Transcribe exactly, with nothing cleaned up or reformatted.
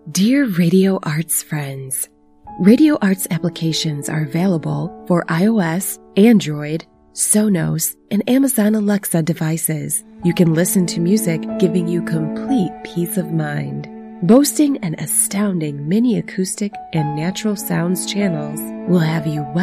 Dear Radio Arts friends, Radio Arts applications are available for iOS, Android, Sonos, and Amazon Alexa devices. You can listen to music, giving you complete peace of mind. Boasting an astounding mini acoustic and natural sounds channels will have you well